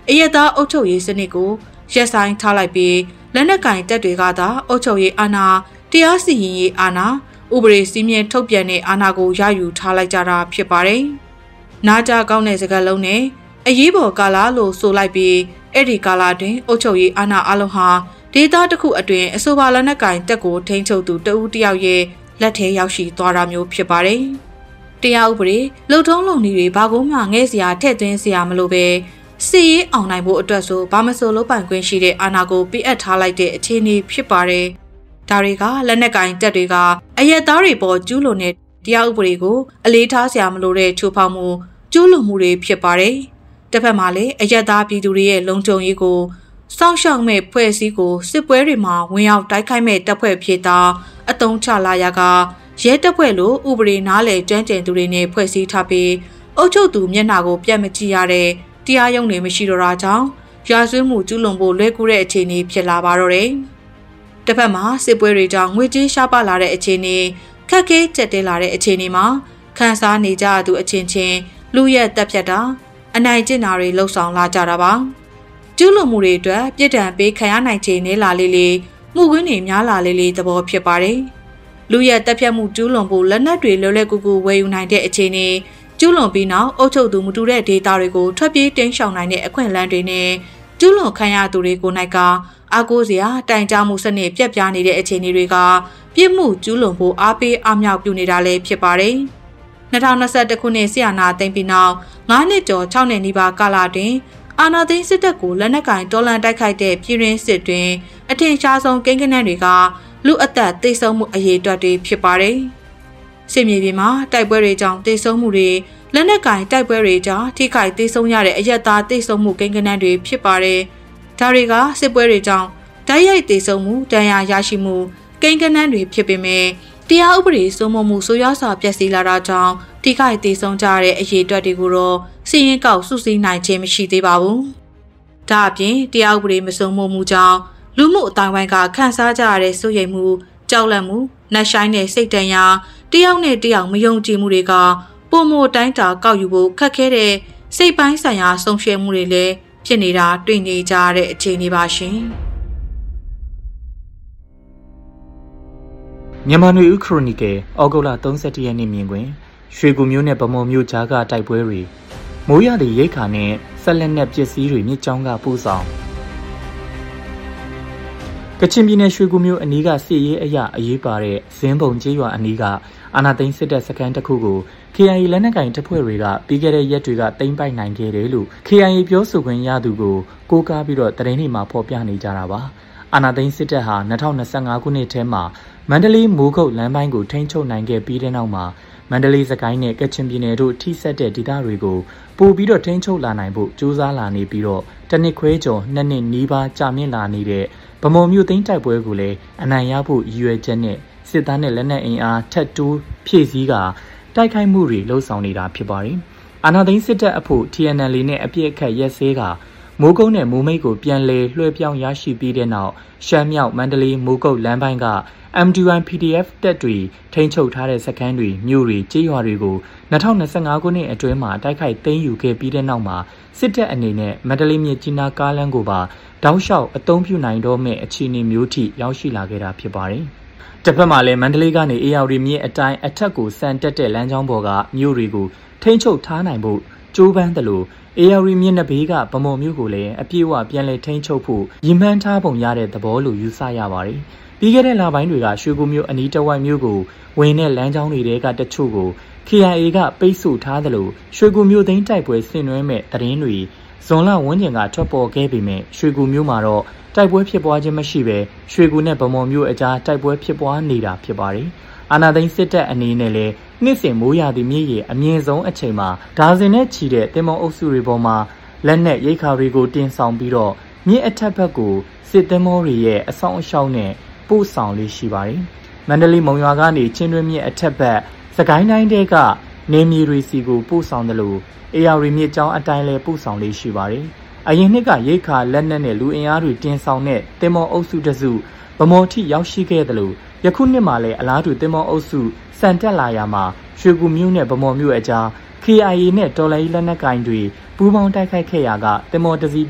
အယက်သားအုပ်ချုပ်ရေးစနစ်ကိုရက်ဆိုင်ထားလိုက်ပြီးလက်နက်ကင်တပ်တွေကသာအုပ်ချုပ်ရေးအာဏာတရားစီရင်ရေးအာဏာဥပဒေစည်းမျဉ်းထုတ်ပြန်တဲ့အာဏာကိုရယူထားလိုက်ကြတာဖြစ်ပါတယ်။နားကြကောင်းတဲ့စကားလုံးနဲ့အရေးပေါ်ကာလလို့ဆိုလိုက်ပြီးအဲ့ဒီကာလတွင်အုပ်ချုပ်ရေးအာဏာအလုံးဟာဒေသတစ်ခုအတွင်းအဆိုပါလက်နက်ကင်တပ်ကိုထိန်းချုပ်သူတဦးတယောက်ရဲ့လက်ထဲရောက်ရှိသွားတာမျိုးဖြစ်ပါတယ်။တရားဥပဒေလုံထုံးလုံနည်းတွေဘာကိုမှငဲ့စရာထည့်သွင်းစရာမလိုပဲစီရေးအောင်နိုင်ဖို့အတွက်ဆိုဘာမဆိုလုပ်ပိုင်ခွင့်ရှိတဲ့အာဏာကိုပေးအပ်ထားလိုက်တဲ့အခြေအနေဖြစ်ပါတယ်။ဒါတွေကလက်နက်ကင်တပ်တွေကအယက်သားတွေပေါ်ကျူးလွန်တဲ့တရားဥပဒေကိုအလေးထားစရာမလိုတဲ့ချိုးဖောက်မှုကျူးလွန်မှုတွေဖြစ်ပါတယ်။တစ်ဖက်မှာလည်းအယက်သားပြည်သူတွေရဲ့လုံခြုံရေးကိုစောင့်ရှောက်မဲ့ဖွဲ့စည်းကိုစစ်ပွဲတွေမှာဝင်ရောက်တိုက်ခိုက်မဲ့တပ်ဖွဲ့ဖြစ်တာအတုံးချလာရကရဲတပ်ဖွဲ့လိုဥပဒေနားလည်ကျွမ်းကျင်သူတွေနဲ့ဖွဲ့စည်းထားပြီးအုပ်ချုပ်သူမျက်နှာကိုပြတ်မကြည့်ရတဲ့တရားရုံးတွေမရှိတော့တာကြောင့်ရာဇဝတ်မှုကျူးလွန်ဖို့လွယ်ကူတဲ့အခြေအနေဖြစ်လာပါတော့တယ်။တစ်ဖက်မှာစစ်ပွဲတွေကြောင့်ငွေကြေးရှားပါလာတဲ့အခြေအနေခက်ခဲကျက်တဲလာတဲ့အခြေအနေမှာခန်းစားနေကြသူအချင်းချင်းလူရက်တက်ဖြတ်တာအနိုင်ကျင့်တာတွေလှုပ်ဆောင်လာကြတာပါ။ကျူးလွန်မှုတွေအတွက်ပြစ်ဒဏ်ပေးခံရနိုင်ခြေနဲ့လာလေးမှုကွင်းတွေများလာလေးသဘောဖြစ်ပါတယ်။လူရက်တက်ဖြတ်မှုကျူးလွန်ဖို့လက်နက်တွေလွယ်လွယ်ကူကူဝယ်ယူနိုင်တဲ့အခြေအနေကျူးလွန်ပြီးနောက်အုပ်ချုပ်သူမတူတဲ့ဒေတာတွေကိုထွက်ပြေးတိမ်းရှောင်နိုင်တဲ့အခွင့်အလမ်းတွေနဲ့ကျူးလွန်ခံရသူတွေကိုနိုင်ကအားကိုးစရာတိုင်ကြားမှုစနစ်ပြက်ပြားနေတဲ့အခြေအနေတွေကပြစ်မှုကျူးလွန်ဖို့အားပေးအားမြောက်ပြုနေတာလည်းဖြစ်ပါတယ်။2021ခုနှစ်ဆီယနာသိမ်းပြီးနောက်9နှစ်ကျော်6နှစ်နီးပါးကာလတွင်အာဏာသိမ်းစစ်တပ်ကိုလက်နက်ကင်တော်လှန်တိုက်ခိုက်တဲ့ပြည်တွင်းစစ်တွင်အထင်ရှားဆုံးကိန်းဂဏန်းတွေကလူအသက်သေဆုံးမှုအရေးအတွက်တွေဖြစ်ပါတယ်။စစ်မြေပြင်မှာတိုက်ပွဲတွေကြောင့်သေဆုံးမှုတွေလက်နက်ကင်တိုက်ပွဲတွေကြောင့်ထိခိုက်သေဆုံးရတဲ့အယက်သားသေဆုံးမှုကိန်းဂဏန်းတွေဖြစ်ပါတယ်။ဒါတွေကစစ်ပွဲတွေကြောင့်တိုက်ရိုက်သေဆုံးမှုဒဏ်ရာရရှိမှုကိန်းဂဏန်းတွေဖြစ်ပေမဲ့တရားဥပဒေစိုးမိုးမှုဆိုးရွားစွာပျက်စီးလာတာကြောင့်ထိခိုက်သေဆုံးကြတဲ့အရေးအတွက်တွေကိုတော့စီရင်ကောက်စုစည်းနိုင်ခြင်းမရှိသေးပါဘူး။ဒါအပြင်တရားဥပဒေမစိုးမိုးမှုကြောင့်လူမှုအတိုင်းဝိုင်းကခန်းစားကြရတဲ့စိုးရိမ်မှုကြောက်လန့်မှုနှက်ဆိုင်တဲ့စိတ်တန်ရာတယောက်နဲ့တယောက်မယုံကြည်မှုတွေကပုံမတိုင်းတာကောက်ယူဖို့ခက်ခဲတဲ့စိတ်ပိုင်းဆိုင်ရာဆုံးဖြတ်မှုတွေလည်းဖြစ်နေတာတွေ့နေကြရတဲ့အခြေအနေပါရှင်။မြန်မာနွေဦးခရိုနီကယ်ဩဂုတ်လ31ရက်နေ့မြင်ကွင်ရွှေကူမျိုးနဲ့ဗမော်မျိုးကြားကတိုက်ပွဲတွေမိုးရသည့်ရိတ်ခါနဲ့ဆက်လက်နဲ့ပစ္စည်းတွေမြစ်ကြောင်းကပို့ဆောင်ကချင်ပြည်နယ်ရွှေကူမျိုးအနီးကစစ်ရေးအရာအရေးပါတဲ့ဇင်းပုံကျေးရွာအနီးကအာနာသိန်းစစ်တပ်စခန်းတစ်ခုကို KIA လက်နက်ကင်တပ်ဖွဲ့တွေကပြီးခဲ့တဲ့ရက်တွေကသိမ်းပိုက်နိုင်ခဲ့တယ်လို့ KIA ပြောဆိုခွင့်ရသူကိုကိုးကားပြီးတော့သတင်းတွေမှာဖော်ပြနေကြတာပါအာနာသိန်းစစ်တပ်ဟာ2025ခုနှစ်ထဲမှာမန္တလေးမိုးကုတ်လမ်းပိုင်းကိုထိန်းချုပ်နိုင်ခဲ့ပြီးတဲ့နောက်မှာမန္တလေးစကိုင်းနဲ့ကချင်ပြည်နယ်တို့ထိစပ်တဲ့ဒေသတွေကိုပို့ပြီးတော့ထိန်းချုပ်လာနိုင်ဖို့ကြိုးစားလာနေပြီးတော့တစ်နှစ်ခွဲကျော်2နှစ်နီးပါးကြာမြင့်လာနေတဲ့ဗမော်မြို့သိမ်းတိုက်ပွဲကိုလည်းအနိုင်ရဖို့ရည်ရွယ်ချက်နဲ့စစ်သားနဲ့လက်နက်အင်အားထပ်တိုးဖြည့်ဆည်းကတိုက်ခိုက်မှုတွေလှုံ့ဆော်နေတာဖြစ်ပါတယ်။အာဏာသိမ်းစစ်တပ်အဖို့ TNL နဲ့အပြစ်အခတ်ရက်စဲကမိုးကုတ်နဲ့မိုးမိတ်ကိုပြန်လည်လွှဲပြောင်းရရှိပြီးတဲ့နောက်ရှမ်းမြောက်မန္တလေးမိုးကုတ်လမ်းပိုင်းက MDY PDF တပ်တွေထိန်းချုပ်ထားတဲ့စခန်းတွေမြို့တွေကျေးရွာတွေကို2025ခုနှစ်အတွင်းမှာတိုက်ခိုက်သိမ်းယူခဲ့ပြီးတဲ့နောက်မှာစစ်တပ်အနေနဲ့မန္တလေးမြစ်ကြီးနားကားလမ်းကိုပါတောက်လျှောက်အသုံးပြုနိုင်တော့မဲ့အခြေအနေမျိုးထိရောက်ရှိလာခဲ့တာဖြစ်ပါတယ်။တစ်ဖက်မှာလည်းမန္တလေးကနေအေရဝတီမြစ်အတိုင်းအထက်ကိုဆန်တက်တဲ့လမ်းကြောင်းပေါ်ကမြို့တွေကိုထိန်းချုပ်ထားနိုင်ဖို့ကြိုးပမ်းတယ်လို့အေရဝတီမြစ်နှစ်ဘေးကဗမော်မြို့ကိုလည်းအပြည့်အဝပြန်လည်ထိန်းချုပ်ဖို့ရည်မှန်းထားပုံရတဲ့သဘောလို့ယူဆရပါတယ်။ပြီးခဲ့တဲ့လပိုင်းတွေကရွှေကူမြို့အနီးတစ်ဝိုက်မြို့ကိုဝင်တဲ့လမ်းကြောင်းတွေကတချို့ကို KIA ကပိတ်ဆို့ထားတယ်လို့ရွှေကူမြို့သိမ်းတိုက်ပွဲဆင်နွှဲမဲ့သတင်းတွေဇွန်လဝန်းကျင်ကထွက်ပေါ်ခဲ့ပေမဲ့ရွှေကူမြို့မှာတော့တိုက်ပွဲဖြစ်ပွားခြင်းမရှိဘဲရွှေကူနဲ့ဗမော်မြို့အကြားတိုက်ပွဲဖြစ်ပွားနေတာဖြစ်ပါတယ်။အာဏာသိမ်းစစ်တပ်အနေနဲ့လည်းနှစ်စဉ်မိုးရာသီမြစ်ရေအမြင့်ဆုံးအချိန်မှာဒါဇင်နဲ့ချီတဲ့တင်မောအုပ်စုတွေပေါ်မှာလက်နက်ရိတ်ခါတွေကိုတင်ဆောင်ပြီးတော့မြစ်အထက်ဘက်ကိုစစ်သင်္ဘောတွေရဲ့အဆောင်အရှောက်နဲ့ပို့ဆောင်လေးရှိပါတယ်။မန္တလေးမုံရွာကနေချင်းတွင်းမြစ်အထက်ဘက်စကိုင်းတိုင်းတဲကနေမြေတွေစီကိုပို့ဆောင်တယ်လို့အေရဝတီမြစ်ကြောင်းအတိုင်းလဲပို့ဆောင်လေးရှိပါတယ်။အရင်နှစ်ကရိတ်ခါလက်နက်နဲ့လူအင်အားတွေတင်ဆောင်တဲ့တင်မောအုပ်စုတစုဗမော်ထိရောက်ရှိခဲ့တယ်လို့ယခုနှစ်မှာလည်းအလားတူတင်မောအုပ်စုစံတက်လာရမှာရွှေကူမြို့နဲ့ဗမော်မြို့အကြား KIA နဲ့တော်လိုင်းလက်နက်ကင်တွေပူးပေါင်းတိုက်ခိုက်ခဲ့ရာကတင်မောတစီ